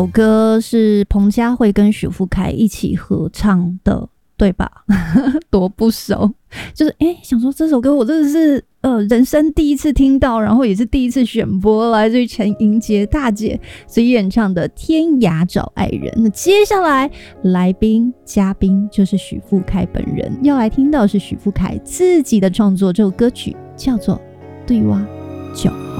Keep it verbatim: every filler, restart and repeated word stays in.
首歌是彭佳慧跟许富凯一起合唱的，对吧？多不熟，就是哎、欸，想说这首歌我真的是呃人生第一次听到，然后也是第一次选播，来自于陈莹洁大姐所演唱的《天涯找爱人》。那接下来来宾嘉宾就是许富凯本人，要来听到是许富凯自己的创作，这首歌曲叫做《对我就好》。